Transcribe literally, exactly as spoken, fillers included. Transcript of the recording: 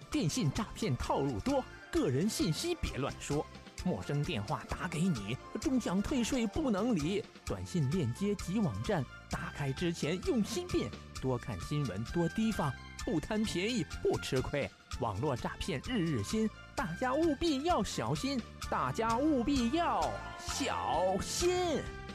电信诈骗套路多，个人信息别乱说。陌生电话打给你，终享退税不能理。短信链接及网站，打开之前用心辨，多看新闻，多提防，不贪便宜不吃亏。网络诈骗日日新，大家务必要小心，大家务必要小心。